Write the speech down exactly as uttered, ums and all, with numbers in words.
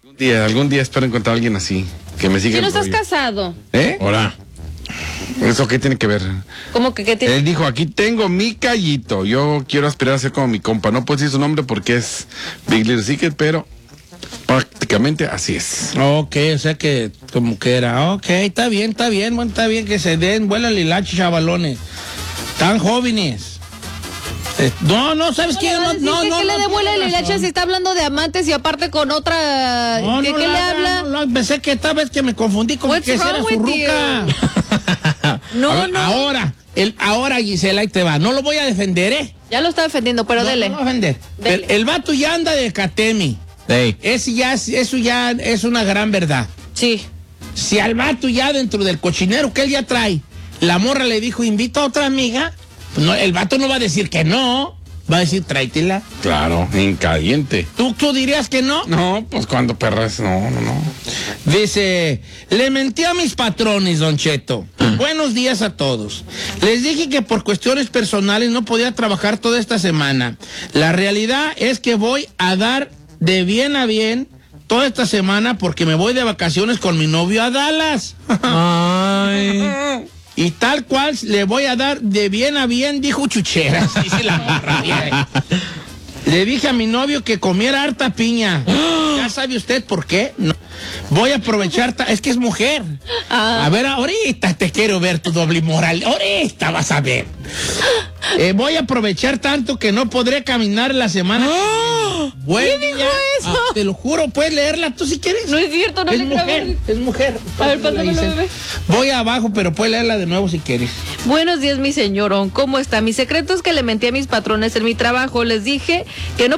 día, algún día espero encontrar a alguien así, que me siga. Si no el estás rollo. casado. ¿Eh? Ahora. ¿Eso qué tiene que ver? ¿Cómo que qué tiene? Él dijo, aquí tengo mi Callito, yo quiero aspirar a ser como mi compa. No puedo decir su nombre porque es Big Little Secret, pero prácticamente así es. Ok, o sea que como que era, ok, está bien, está bien, bueno, está bien que se den, vuelan lilachi, chavalones, tan jóvenes. Eh, no, no, ¿sabes No qué? le va a No, decir no, que no. ¿qué le no, devuelve tiene el hilacha razón. si está hablando de amantes y aparte con otra? No, ¿Qué, no qué la le haga, habla? No, no, pensé que esta vez que me confundí como What's que esa era wrong su with you? ruca. No, A ver, no. Ahora, el, ahora Gisela, ahí te va. No lo voy a defender, ¿eh? Ya lo está defendiendo, pero no, dele. No lo voy a defender. Dele. El, el vato ya anda de Catemi. Hey. Ese ya, es- eso ya es una gran verdad. Sí. Si al vato ya dentro del cochinero que él ya trae, la morra le dijo, invita a otra amiga, pues no, el vato no va a decir que no, va a decir, tráetela. Claro, en caliente. ¿Tú, tú dirías que no? No, pues cuando perras, no, no, no. Dice, le mentí a mis patrones, Don Cheto. Buenos días a todos. Les dije que por cuestiones personales no podía trabajar toda esta semana. La realidad es que voy a dar de bien a bien toda esta semana porque me voy de vacaciones con mi novio a Dallas. Ay. Y tal cual le voy a dar de bien a bien, dijo Chucheras. Dice la morra, mira. Le dije a mi novio que comiera harta piña. ¿Ya sabe usted por qué? No. Voy a aprovechar, ta- es que es mujer. Ah. A ver, ahorita te quiero ver tu doble moral. Ahorita vas a ver. Eh, voy a aprovechar tanto que no podré caminar la semana. Buen ¿Quién dijo día. eso? Ah, te lo juro, puedes leerla tú si quieres. No es cierto, no es le creo. mujer, es mujer. A ver, pásamelo, Dice, bebé. voy abajo, pero puedes leerla de nuevo si quieres. Buenos días, mi señorón. ¿Cómo está? Mi secreto es que le mentí a mis patrones en mi trabajo. Les dije que no